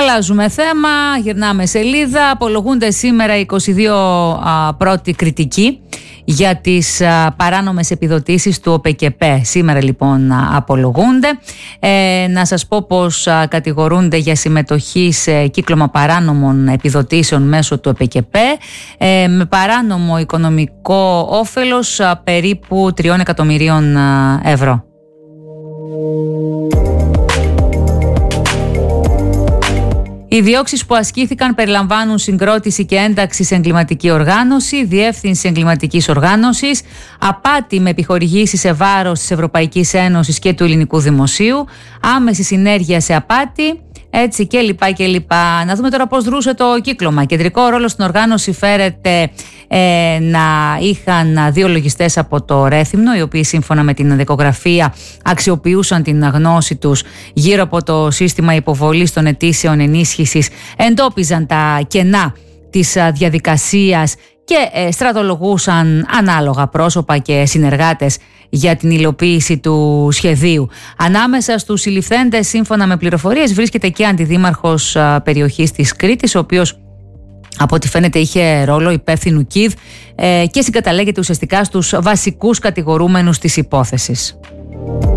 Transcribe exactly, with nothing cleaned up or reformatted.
Αλλάζουμε θέμα, γυρνάμε σελίδα. Απολογούνται σήμερα είκοσι δύο α, πρώτοι κριτικοί για τις α, παράνομες επιδοτήσεις του ΟΠΕΚΕΠΕ. Σήμερα λοιπόν α, απολογούνται. Ε, να σας πω πως α, κατηγορούνται για συμμετοχή σε κύκλωμα παράνομων επιδοτήσεων μέσω του ΟΠΕΚΕΠΕ ε, με παράνομο οικονομικό όφελος α, περίπου τριών εκατομμυρίων α, ευρώ. Οι διώξεις που ασκήθηκαν περιλαμβάνουν συγκρότηση και ένταξη σε εγκληματική οργάνωση, διεύθυνση εγκληματικής οργάνωσης, απάτη με επιχορηγήσεις σε βάρος της Ευρωπαϊκής Ένωσης και του ελληνικού δημοσίου, άμεση συνέργεια σε απάτη, έτσι και λοιπά και λοιπά. Να δούμε τώρα πώς δρούσε το κύκλωμα. Κεντρικό ρόλο στην οργάνωση φέρεται ε, να είχαν δύο λογιστές από το Ρέθυμνο, οι οποίοι σύμφωνα με την δικογραφία αξιοποιούσαν την γνώση τους γύρω από το σύστημα υποβολής των αιτήσεων ενίσχυσης, εντόπιζαν τα κενά της διαδικασίας και ε, στρατολογούσαν ανάλογα πρόσωπα και συνεργάτες για την υλοποίηση του σχεδίου. Ανάμεσα στους συλληφθέντες, σύμφωνα με πληροφορίες, βρίσκεται και αντιδήμαρχος α, περιοχής της Κρήτης, ο οποίος από ό,τι φαίνεται είχε ρόλο υπεύθυνου ΚΙΔ ε, και συγκαταλέγεται ουσιαστικά στους βασικούς κατηγορούμενους της υπόθεσης.